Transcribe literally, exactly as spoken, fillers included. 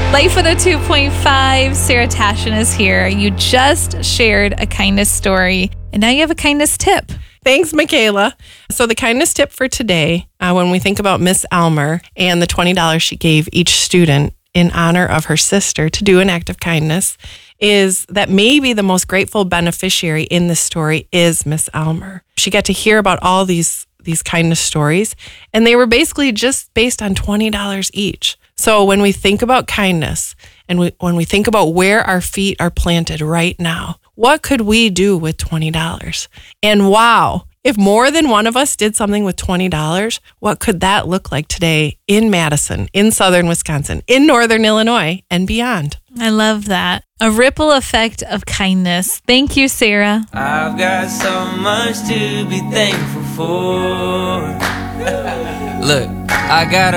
Life one oh two point five, Sarah Tashin is here. You just shared a kindness story, and now you have a kindness tip. Thanks, Michaela. So the kindness tip for today, uh, when we think about Miss Elmer and the twenty dollars she gave each student in honor of her sister to do an act of kindness, is that maybe the most grateful beneficiary in this story is Miss Elmer. She got to hear about all these these kindness stories, and they were basically just based on twenty dollars each. So when we think about kindness, and we, when we think about where our feet are planted right now, what could we do with twenty dollars? And wow, if more than one of us did something with twenty dollars, what could that look like today in Madison, in southern Wisconsin, in northern Illinois, and beyond? I love that. A ripple effect of kindness. Thank you, Sarah. I've got so much to be thankful for. Look, I got a